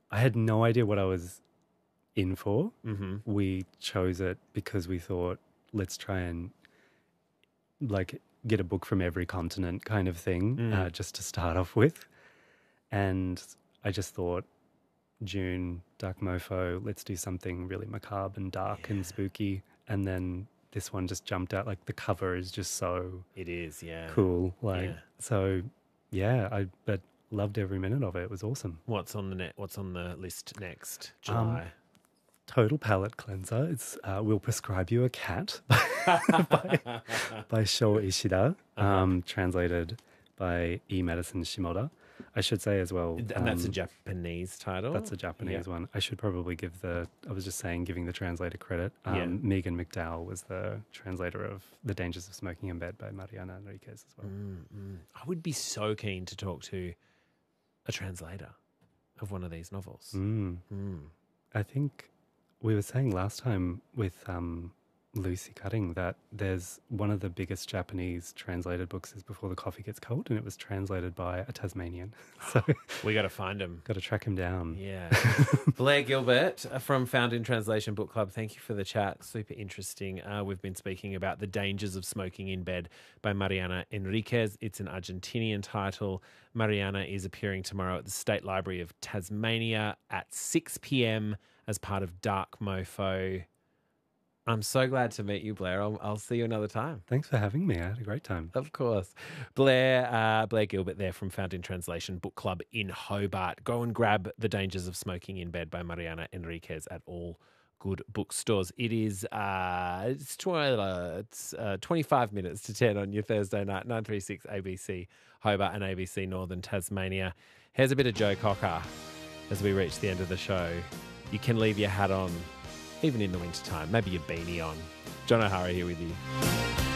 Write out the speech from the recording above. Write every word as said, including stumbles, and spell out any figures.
I had no idea what I was in for. Mm-hmm. We chose it because we thought, let's try and like get a book from every continent kind of thing, Mm. uh, just to start off with. And I just thought, June, Dark Mofo, let's do something really macabre and dark Yeah. and spooky. And then this one just jumped out. Like the cover is just so It is, yeah. cool. Like, Yeah. so yeah, I but loved every minute of it. It was awesome. What's on the net? What's on the list next? Um, July. Total Palette Cleanser. It's uh, We'll Prescribe You a Cat by, by Sho Ishida, Uh-huh. um, translated by E. Medicine Shimoda. I should say as well. And that's a um, Japanese title? That's a Japanese Yeah. one. I should probably give the, I was just saying, giving the translator credit. Um, Yeah. Megan McDowell was the translator of The Dangers of Smoking in Bed by Mariana Enriquez as well. Mm, mm. I would be so keen to talk to a translator of one of these novels. Mm. Mm. I think we were saying last time with um, Lucy Cutting that there's one of the biggest Japanese translated books is Before the Coffee Gets Cold, and it was translated by a Tasmanian. So We got to find him. got to track him down. Yeah. Blair Gilbert from Found in Translation Book Club, thank you for the chat. Super interesting. Uh, we've been speaking about The Dangers of Smoking in Bed by Mariana Enriquez. It's an Argentinian title. Mariana is appearing tomorrow at the State Library of Tasmania at six p.m. as part of Dark Mofo. I'm so glad to meet you, Blair. I'll, I'll see you another time. Thanks for having me. I had a great time. Of course. Blair uh, Blair Gilbert there from Found in Translation Book Club in Hobart. Go and grab The Dangers of Smoking in Bed by Mariana Enriquez at all good bookstores. It is uh, it's, tw- uh, it's uh, twenty-five minutes to ten on your Thursday night, nine three six A B C Hobart and A B C Northern Tasmania. Here's a bit of Joe Cocker as we reach the end of the show. You can leave your hat on, even in the wintertime, maybe your beanie on. John O'Hara here with you.